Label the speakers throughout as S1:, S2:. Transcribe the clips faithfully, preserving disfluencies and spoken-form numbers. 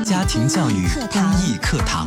S1: 家庭教育公益课堂。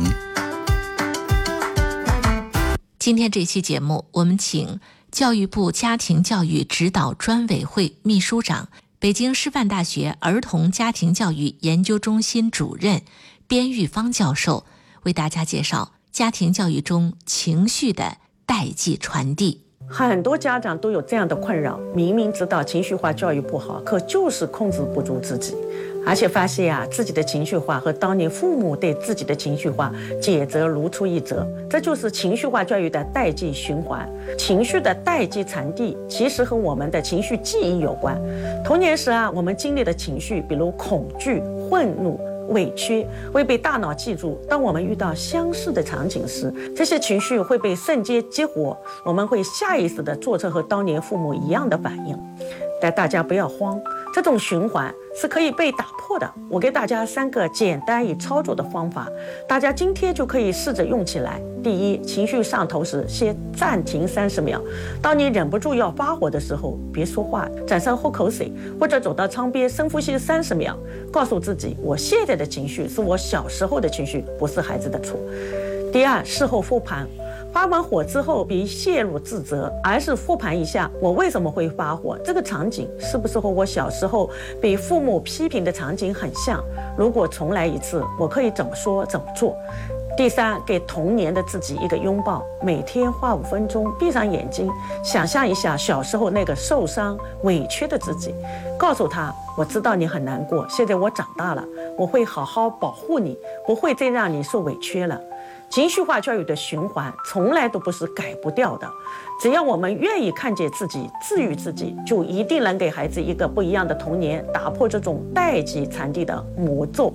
S2: 今天这期节目，我们请教育部家庭教育指导专委会秘书长、北京师范大学儿童家庭教育研究中心主任边玉芳教授为大家介绍家庭教育中情绪的代际传递。
S3: 很多家长都有这样的困扰，明明知道情绪化教育不好，可就是控制不住自己，而且发现啊，自己的情绪化和当年父母对自己的情绪化解则如出一辙，这就是情绪化教育的代际循环。情绪的代际传递其实和我们的情绪记忆有关。童年时啊，我们经历的情绪，比如恐惧、愤怒、委屈，会被大脑记住。当我们遇到相似的场景时，这些情绪会被瞬间激活，我们会下意识地做出和当年父母一样的反应。但大家不要慌，这种循环是可以被打破的。我给大家三个简单易操作的方法，大家今天就可以试着用起来。第一，情绪上头时先暂停三十秒。当你忍不住要发火的时候，别说话，转身喝口水，或者走到窗边深呼吸三十秒，告诉自己，我现在的情绪是我小时候的情绪，不是孩子的错。第二，事后复盘。发完火之后，别陷入自责，而是复盘一下我为什么会发火，这个场景是不是和我小时候被父母批评的场景很像？如果重来一次，我可以怎么说怎么做？第三，给童年的自己一个拥抱，每天花五分钟，闭上眼睛，想象一下小时候那个受伤委屈的自己，告诉他，我知道你很难过，现在我长大了，我会好好保护你，不会再让你受委屈了。情绪化教育的循环从来都不是改不掉的，只要我们愿意看见自己，治愈自己，就一定能给孩子一个不一样的童年，打破这种代际传递的魔咒。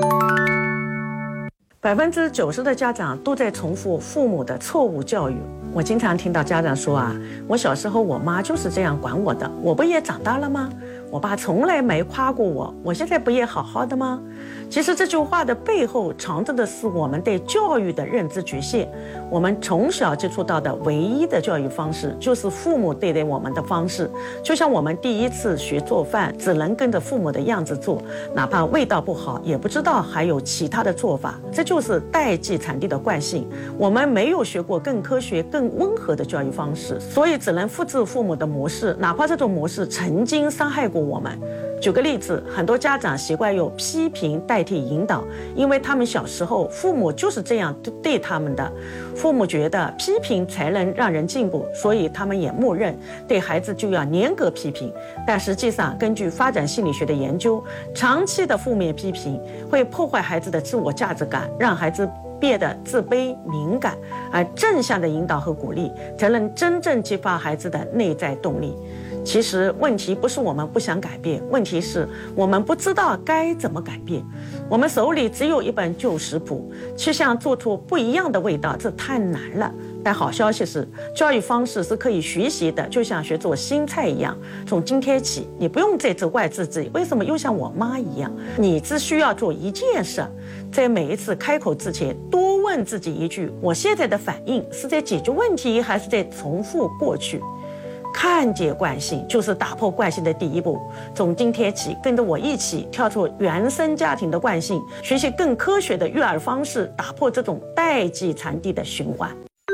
S3: 百分之九十的家长都在重复父母的错误教育。我经常听到家长说啊，我小时候我妈就是这样管我的，我不也长大了吗？我爸从来没夸过我，我现在不也好好的吗？其实这句话的背后藏着的是我们对教育的认知局限。我们从小接触到的唯一的教育方式就是父母对待我们的方式，就像我们第一次学做饭只能跟着父母的样子做，哪怕味道不好也不知道还有其他的做法，这就是代际传递的惯性。我们没有学过更科学更温和的教育方式，所以只能复制父母的模式，哪怕这种模式曾经伤害过我们。举个例子，很多家长习惯用批评代替引导，因为他们小时候父母就是这样对他们的，父母觉得批评才能让人进步，所以他们也默认对孩子就要严格批评。但实际上，根据发展心理学的研究，长期的负面批评会破坏孩子的自我价值感，让孩子变得自卑敏感，而正向的引导和鼓励才能真正激发孩子的内在动力。其实问题不是我们不想改变，问题是我们不知道该怎么改变。我们手里只有一本旧食谱，却想做出不一样的味道，这太难了。但好消息是，教育方式是可以学习的，就像学做新菜一样。从今天起，你不用再责怪自己为什么又像我妈一样，你只需要做一件事，在每一次开口之前，多问自己一句：我现在的反应是在解决问题，还是在重复过去？看见惯性就是打破惯性的第一步。从今天起，跟着我一起跳出原生家庭的惯性，学习更科学的育儿方式，打破这种代际传递的循环。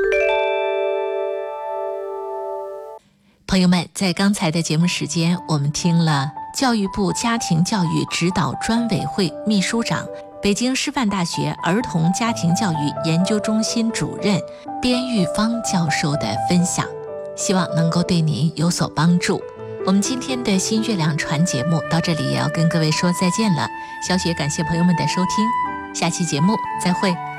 S2: 朋友们，在刚才的节目时间，我们听了教育部家庭教育指导专委会秘书长、北京师范大学儿童家庭教育研究中心主任边玉芳教授的分享，希望能够对您有所帮助。我们今天的新月亮传节目到这里也要跟各位说再见了，小雪感谢朋友们的收听，下期节目再会。